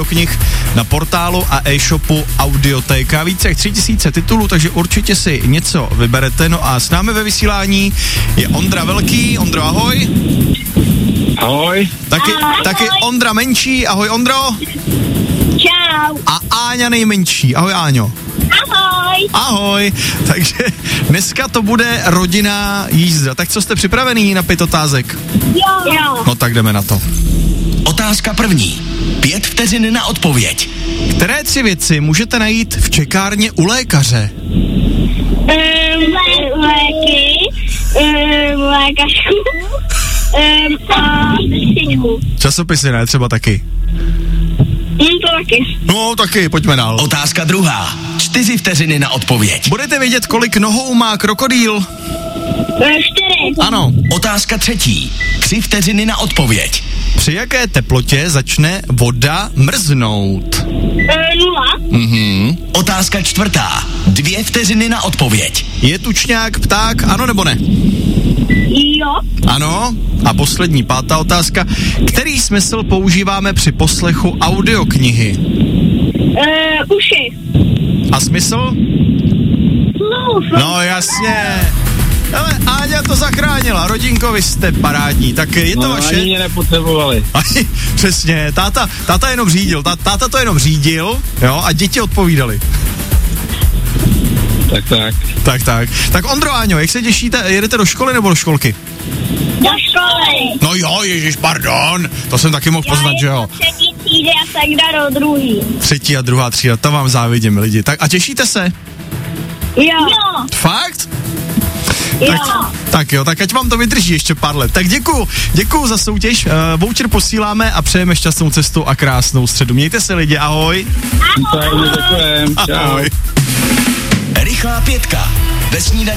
audioknih na portálu a e-shopu Audioteka. Více jak 3000 titulů, takže určitě si něco vyberete. No a s námi ve vysílání je Ondra Velký. Ondro, ahoj. Ahoj. Taky Ondra Menší. Ahoj, Ondro. Čau. A Áňa nejmenší. Ahoj, Áňo. Ahoj. Ahoj. Takže dneska to bude rodinná jízda. Tak co, jste připravený na 5 otázek? Jo. No tak jdeme na to. Otázka první. 5 vteřin na odpověď. Které 3 věci můžete najít v čekárně u lékaře? Léky, lékařku a sestřičku. Časopisy ne, třeba taky. To taky. No taky, pojďme dál. Otázka druhá. 4 vteřiny na odpověď. Budete vědět, kolik nohou má krokodýl? 4. Ano. Otázka třetí. 3 vteřiny na odpověď. Při jaké teplotě začne voda mrznout? 0. Otázka čtvrtá. 2 vteřiny na odpověď. Je tučňák pták, ano nebo ne? Jo. Ano. A poslední, 5. otázka. Který smysl používáme při poslechu audioknihy? Uši. A smysl? No jasně. Ale Áňa to zachránila, rodinko, vy jste parádní, tak je to vaše. Ani mě nepotřebovali. Přesně, táta jenom řídil, táta to jenom řídil, jo, a děti odpovídali. Tak. Tak Ondro, Áňo, jak se těšíte, jedete do školy nebo do školky? Do školy. No jo, ježiš, pardon, to jsem taky mohl poznat, že jo. 3. třídy a Sagda do 2. 3. a 2. třída, to vám závidím, lidi. Tak a těšíte se? Jo. Fakt? Jo. Tak jo, tak ať vám to vydrží ještě pár let. Tak děkuju za soutěž, voucher posíláme a přejeme šťastnou cestu a krásnou středu. Mějte se, lidi, ahoj. Děkujem. Čau. Ahoj. Rychlá 5. Ve snídani